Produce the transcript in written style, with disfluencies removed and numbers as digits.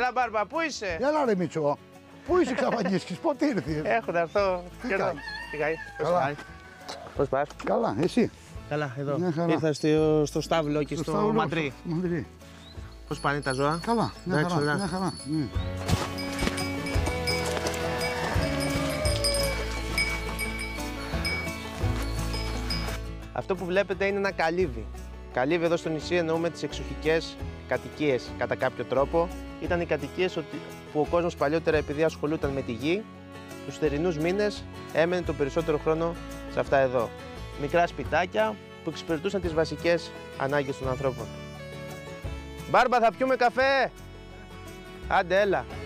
Έλα, Μπάρμπα, πού είσαι? Έλα ρε Μίτσο. Πού είσαι ξαφανίσκης, πότε ήρθες? Έχω να έρθω. Καλά. Πώς πας? Καλά, εσύ? Καλά, εδώ. Μια χαρά. Ήρθα στο Σταύλο και στο Μαντρί. Πώς πάνε τα ζώα? Καλά, μια Εντάξει, χαρά. ωραία. Μια χαρά. Αυτό που βλέπετε είναι ένα καλύβι. Καλύβι εδώ στο νησί εννοούμε τις εξοχικές κατοικίες κατά κάποιο τρόπο. Ήταν οι κατοικίες που ο κόσμος παλιότερα, επειδή ασχολούταν με τη γη, τους θερινούς μήνες έμενε τον περισσότερο χρόνο σε αυτά εδώ. Μικρά σπιτάκια που εξυπηρετούσαν τις βασικές ανάγκες των ανθρώπων. Μπάρμπα, θα πιούμε καφέ! Άντε, έλα!